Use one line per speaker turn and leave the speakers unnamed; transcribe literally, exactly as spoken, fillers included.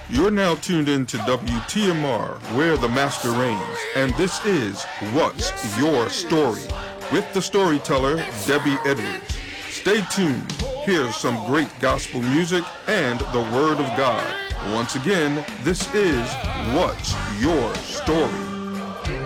You're now tuned in to W T M R, where the master reigns, and this is What's Your Story, with the storyteller, Debbie Edwards. Stay tuned. Here's some great gospel music and the Word of God. Once again, this is What's Your Story.